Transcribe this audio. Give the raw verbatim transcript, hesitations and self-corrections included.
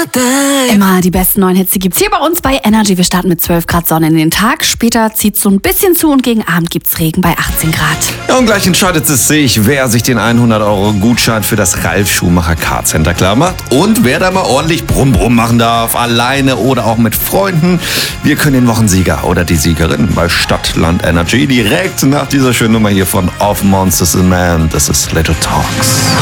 Immer die besten neuen Hits, die gibt's hier bei uns bei Energy. Wir starten mit zwölf Grad Sonne in den Tag. Später zieht's so ein bisschen zu und gegen Abend gibt's Regen bei achtzehn Grad. Ja, und gleich entscheidet es sich, wer sich den hundert Euro Gutschein für das Ralf Schumacher Car Center klar macht und wer da mal ordentlich Brumm Brumm machen darf, alleine oder auch mit Freunden. Wir können den Wochensieger oder die Siegerin bei Stadtland Energy direkt nach dieser schönen Nummer hier von Of Monsters and Men. Das ist Little Talks.